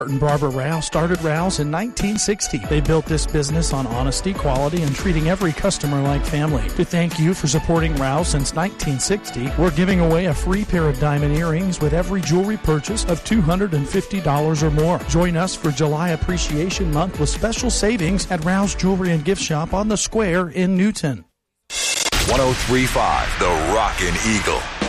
And Barbara Rouse started Rouse in 1960. They built this business on honesty, quality, and treating every customer like family. To thank you for supporting Rouse since 1960, we're giving away a free pair of diamond earrings with every jewelry purchase of $250 or more. Join us for July Appreciation Month with special savings at Rouse Jewelry and Gift Shop on the Square in Newton. 103.5 The Rockin' Eagle.